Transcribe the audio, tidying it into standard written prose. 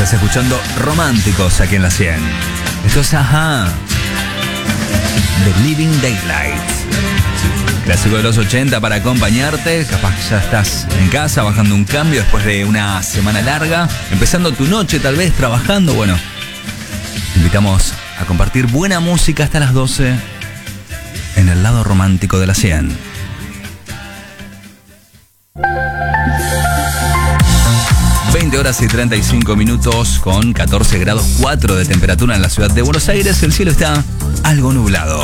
Estás escuchando Románticos aquí en la 100. Esto es Ajá, The Living Daylights. Clásico de los 80 para acompañarte. Capaz que ya estás en casa bajando un cambio después de una semana larga, empezando tu noche tal vez trabajando. Bueno, te invitamos a compartir buena música hasta las 12 en el lado romántico de la 100. Horas y 35 minutos con 14 grados 4 de temperatura en la ciudad de Buenos Aires. El cielo está algo nublado.